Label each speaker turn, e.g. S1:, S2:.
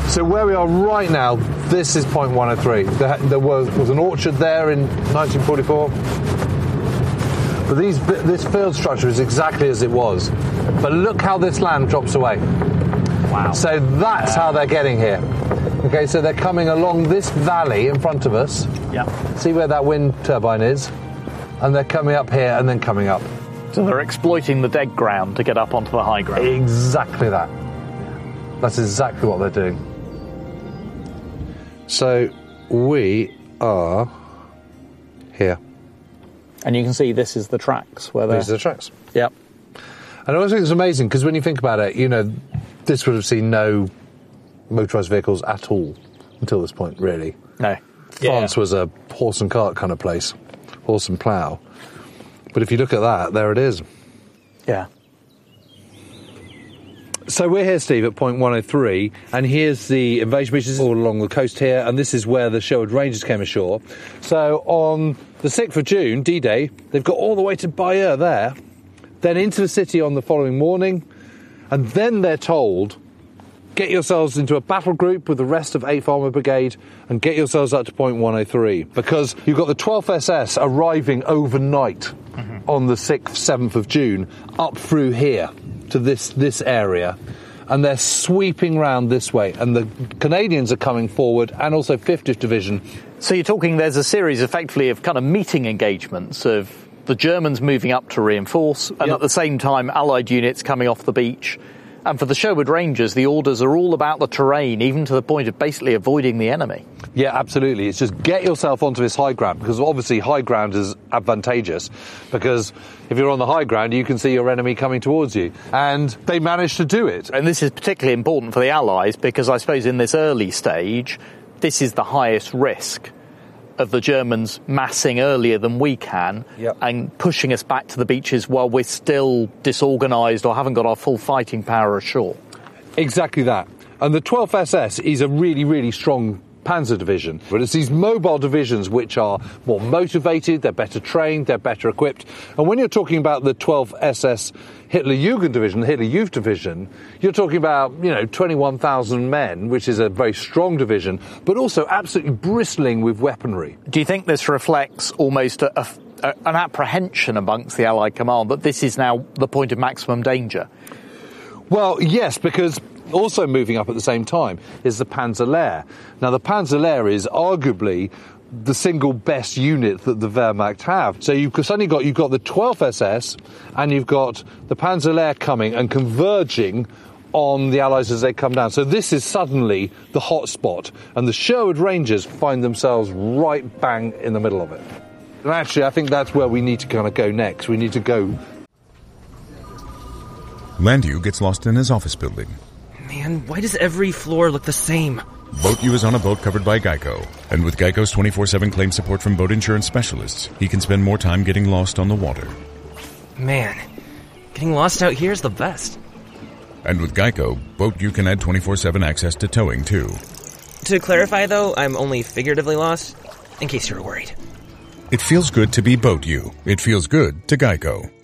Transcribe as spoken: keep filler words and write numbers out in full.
S1: So where we are right now, this is point one oh three. There, there was, was an orchard there in nineteen forty-four. But these, this field structure is exactly as it was. But look how this land drops away.
S2: Wow.
S1: So that's how they're getting here. Okay, so they're coming along this valley in front of us.
S2: Yeah.
S1: See where that wind turbine is? And they're coming up here and then coming up.
S2: So they're exploiting the dead ground to get up onto the high ground.
S1: Exactly that. That's exactly what they're doing. So we are here.
S2: And you can see this is the tracks where they're...
S1: These are the tracks.
S2: Yep.
S1: And I always think it's amazing because when you think about it, you know, this would have seen no motorised vehicles at all until this point, really.
S2: No.
S1: France
S2: yeah.
S1: was a horse and cart kind of place, horse and plough. But if you look at that, there it is.
S2: Yeah.
S1: So we're here, Steve, at point one oh three, and here's the invasion beaches all along the coast here, and this is where the Sherwood Rangers came ashore. So on the sixth of June, D-Day, they've got all the way to Bayeux there, then into the city on the following morning, and then they're told, get yourselves into a battle group with the rest of eighth Armoured Brigade and get yourselves up to point one oh three, because you've got the twelfth S S arriving overnight mm-hmm. on the sixth, seventh of June, up through here to this this area, and they're sweeping round this way, and the Canadians are coming forward, and also fiftieth Division.
S2: So you're talking there's a series effectively of kind of meeting engagements of the Germans moving up to reinforce, and yep. at the same time Allied units coming off the beach. And for the Sherwood Rangers, the orders are all about the terrain, even to the point of basically avoiding the enemy.
S1: Yeah, absolutely. It's just get yourself onto this high ground, because obviously high ground is advantageous, because if you're on the high ground, you can see your enemy coming towards you. And they managed to do it.
S2: And this is particularly important for the Allies, because I suppose in this early stage, this is the highest risk of the Germans massing earlier than we can
S1: yep.
S2: and pushing us back to the beaches while we're still disorganised or haven't got our full fighting power ashore.
S1: Exactly that. And the twelfth S S is a really, really strong Panzer division, but it's these mobile divisions which are more motivated, they're better trained, they're better equipped. And when you're talking about the twelfth S S Hitler-Jugend division, the Hitler Youth division, you're talking about, you know, twenty-one thousand men, which is a very strong division, but also absolutely bristling with weaponry.
S2: Do you think this reflects almost a, a, a, an apprehension amongst the Allied command that this is now the point of maximum danger?
S1: Well, yes, because also moving up at the same time is the Panzerlehr. Now, the Panzerlehr is arguably the single best unit that the Wehrmacht have. So you've suddenly got, you've got the twelfth S S and you've got the Panzerlehr coming and converging on the Allies as they come down. So this is suddenly the hot spot, and the Sherwood Rangers find themselves right bang in the middle of it. And actually, I think that's where we need to kind of go next. We need to go...
S3: Landew gets lost in his office building.
S4: Man, why does every floor look the same?
S3: BoatU is on a boat covered by Geico, and with Geico's twenty-four seven claim support from boat insurance specialists, he can spend more time getting lost on the water.
S4: Man, getting lost out here is the best.
S3: And with Geico, BoatU can add twenty-four seven access to towing, too.
S4: To clarify, though, I'm only figuratively lost, in case you were worried.
S3: It feels good to be BoatU. It feels good to Geico.